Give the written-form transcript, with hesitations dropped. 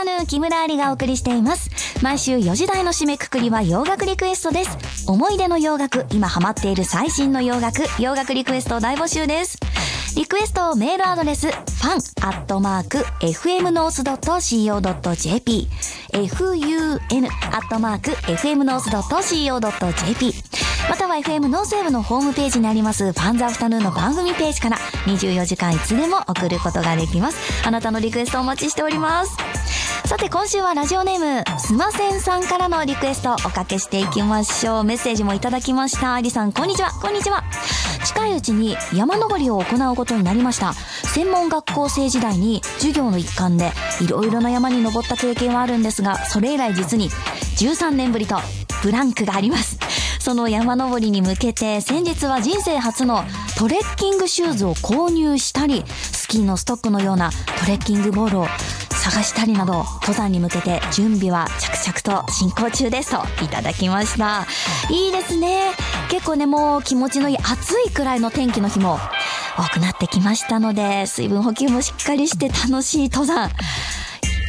タヌーン木村ありがお送りしています。毎週4時台の締めくくりは洋楽リクエストです。思い出の洋楽、今ハマっている最新の洋楽リクエスト大募集です。リクエストメールアドレス fun@fmnorth.co.jp fun@fmnorth.co.jp または FM ノースウェブのホームページにありますファンズアフタヌーンの番組ページから24時間いつでも送ることができます。あなたのリクエストお待ちしております。さて今週はラジオネームすませんさんからのリクエストをおかけしていきましょう。メッセージもいただきました。ありさんこんにちは。こんにちは。近いうちに山登りを行うことになりました。専門学校生時代に授業の一環でいろいろな山に登った経験はあるんですが、それ以来実に13年ぶりとブランクがあります。その山登りに向けて先日は人生初のトレッキングシューズを購入したり、スキーのストックのようなトレッキングボールを探したりなど、登山に向けて準備は着々と進行中ですといただきました。いいですね。結構ね、もう気持ちのいい暑いくらいの天気の日も多くなってきましたので、水分補給もしっかりして楽しい登山